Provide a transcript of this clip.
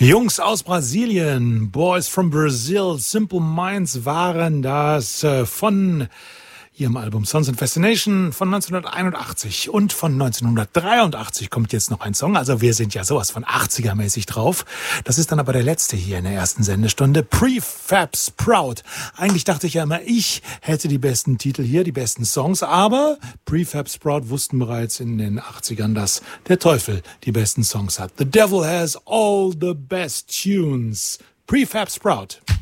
Jungs aus Brasilien, Boys from Brazil, Simple Minds waren das von ihrem Album Sons and Fascination von 1981 und von 1983 kommt jetzt noch ein Song. Also wir sind ja sowas von 80er-mäßig drauf. Das ist dann aber der letzte hier in der ersten Sendestunde. Prefab Sprout. Eigentlich dachte ich ja immer, ich hätte die besten Titel hier, die besten Songs, aber Prefab Sprout wussten bereits in den 80ern, dass der Teufel die besten Songs hat. The devil has all the best tunes. Prefab Sprout.